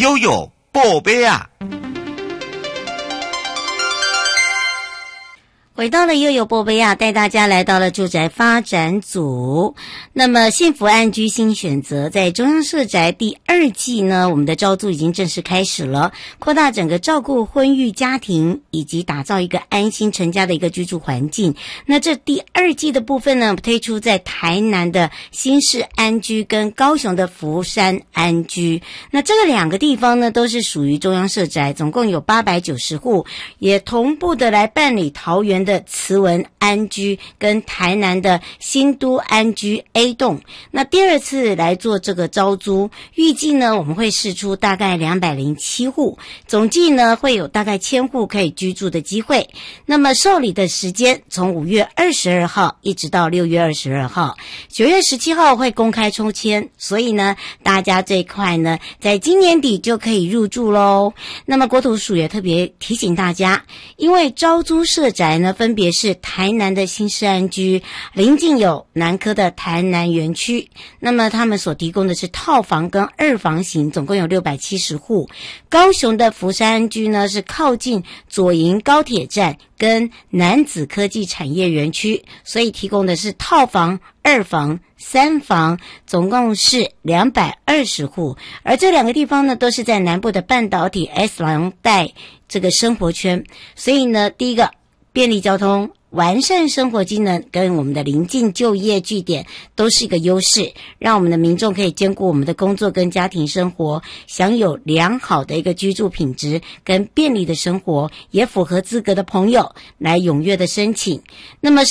悠悠宝贝啊。 回到了悠悠波贝亚，带大家来到了住宅发展组。那么幸福安居新选择在中央社宅第2季呢，我们的招租已经正式开始了，扩大整个照顾婚育家庭以及打造一个安心成家的一个居住环境。那这第2季的部分呢，推出在台南的新市安居跟高雄的福山安居。那这个2个地方呢，都是属于中央社宅，总共有890户，也同步的来办理桃园的慈文安居跟台南的新都安居 A 栋。那第2次来做这个招租，预计呢我们会释出大概207户，总计呢会有大概1000户可以居住的机会。那么受理的时间从5月22号一直到6月22号，9月17号会公开抽签，所以呢大家这一块呢在今年底就可以入住咯。那么国土署也特别提醒大家，因为招租社宅呢分别是台南的新市安居，邻近有南科的台南园区，那么他们所提供的是套房跟2房型，总共有670户。高雄的福山安居呢是靠近左营高铁站跟楠梓科技产业园区，所以提供的是套房、2房、3房，总共是220户。而这2个地方呢都是在南部的半导体 S 廊带这个生活圈，所以呢第一个便利交通、完善生活机能跟我们的邻近就业据点都是一个优势，让我们的民众可以兼顾我们的工作跟家庭生活，享有良好的一个居住品质跟便利的生活，也符合资格的朋友来踊跃的申请。那么